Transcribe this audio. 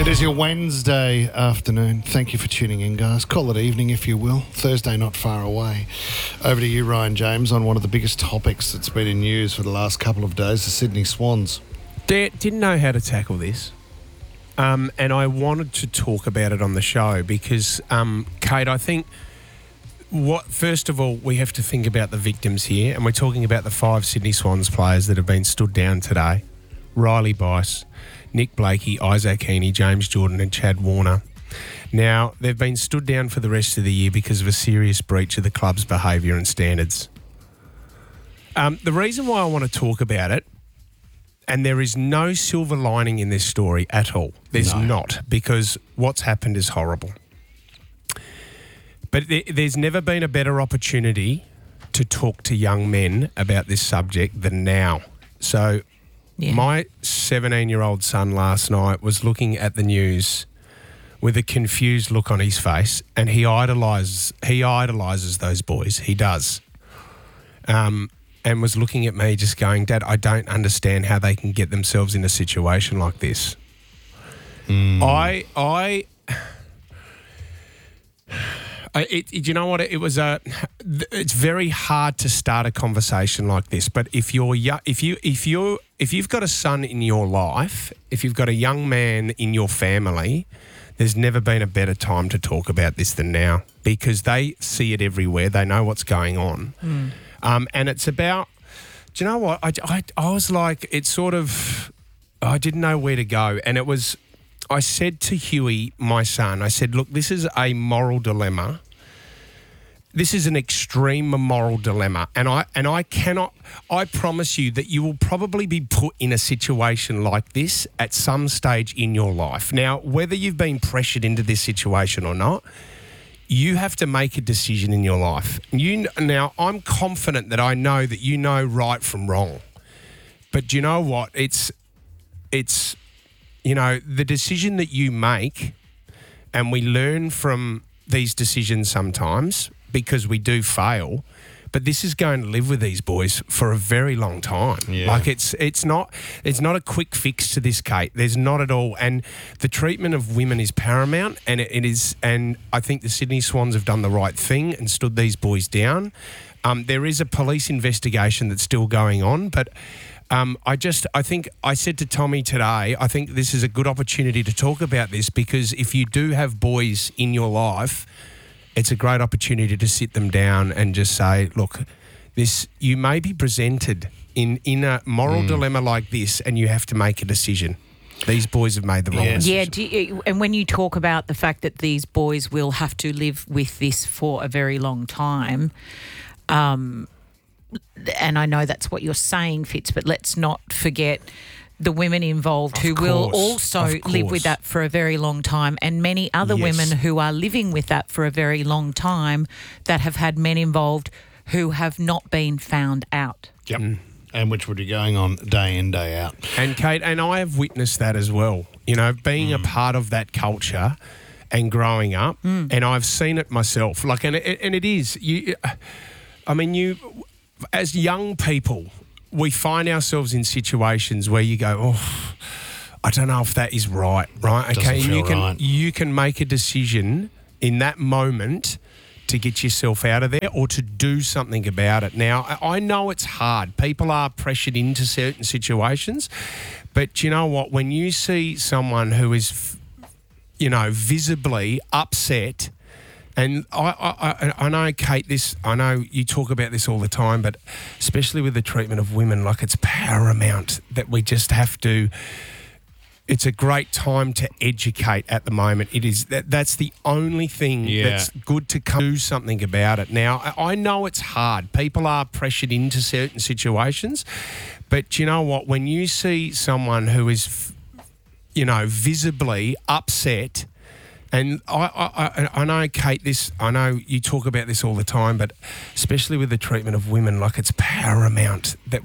It is your Wednesday afternoon. Thank you for tuning in, guys. Call it evening, if you will. Thursday not far away. Over to you, Ryan James, on one of the biggest topics that's been in news for the last couple of days, the Sydney Swans. Didn't know how to tackle this. And I wanted to talk about it on the show because, Kate, I think first of all, we have to think about the victims here, and we're talking about the 5 Sydney Swans players that have been stood down today. Riley Bice, Nick Blakey, Isaac Heaney, James Jordan and Chad Warner. Now, they've been stood down for the rest of the year because of a serious breach of the club's behaviour and standards. The reason why I want to talk about it, and there is no silver lining in this story at all. There's not, because what's happened is horrible. But there's never been a better opportunity to talk to young men about this subject than now. So my 17-year-old son last night was looking at the news with a confused look on his face, and he idolises those boys. He does. And was looking at me just going, Dad, I don't understand how they can get themselves in a situation like this. You know what? It's very hard to start a conversation like this. But if you've got a son in your life, if you've got a young man in your family, there's never been a better time to talk about this than now, because they see it everywhere. They know what's going on, and it's about. Do you know what? I was like, it's sort of. I didn't know where to go, and it was. I said to Huey, my son, I said, look, this is a moral dilemma. This is an extreme moral dilemma. And I promise you that you will probably be put in a situation like this at some stage in your life. Now, whether you've been pressured into this situation or not, you have to make a decision in your life. Now, I'm confident that I know that you know right from wrong. But do you know what? It's the decision that you make, and we learn from these decisions sometimes because we do fail, but this is going to live with these boys for a very long time. Yeah. Like it's not a quick fix to this, Kate. There's not at all. And the treatment of women is paramount, and it is. And I think the Sydney Swans have done the right thing and stood these boys down. There is a police investigation that's still going on, but. I think I said to Tommy today, I think this is a good opportunity to talk about this, because if you do have boys in your life, it's a great opportunity to sit them down and just say, look, you may be presented in a moral dilemma like this, and you have to make a decision. These boys have made the wrong decision. Yeah, and when you talk about the fact that these boys will have to live with this for a very long time, and I know that's what you're saying, Fitz, but let's not forget the women involved who will also live with that for a very long time, and many other women who are living with that for a very long time that have had men involved who have not been found out. Yep. And which would be going on day in, day out. And Kate, and I have witnessed that as well, being a part of that culture and growing up, and I've seen it myself. Like, and it is, as young people, we find ourselves in situations where you go, oh, I don't know if that is right? Okay, and you can make a decision in that moment to get yourself out of there or to do something about it. Now, I know it's hard. People are pressured into certain situations, but you know what? When you see someone who is, visibly upset. And I know, Kate, I know you talk about this all the time, but especially with the treatment of women, like, it's paramount that we just have to. It's a great time to educate at the moment. It is that's the only thing that's good to do something about it. Now, I know it's hard. People are pressured into certain situations, but you know what? When you see someone who is, visibly upset. And I know, Kate, I know you talk about this all the time, but especially with the treatment of women, like, it's paramount that